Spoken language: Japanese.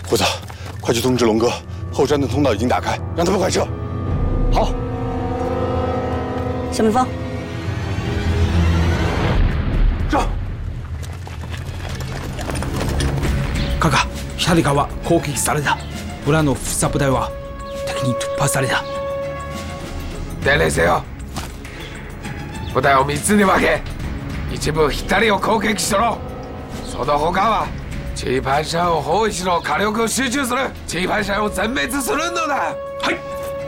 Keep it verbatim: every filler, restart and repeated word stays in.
虎子，快去通知龙哥，后山的通道已经打开，让他们快撤。 好。 小蜜蜂， 上。 カカ、左側攻撃された。裏の房部隊は敵に突破された。 伝令せよ。部隊をみっつに分け、一部左を攻撃しろ。その他はチーパンシャンを包囲しろ。火力を集中する。チーパンシャンを全滅するのだ。 はい。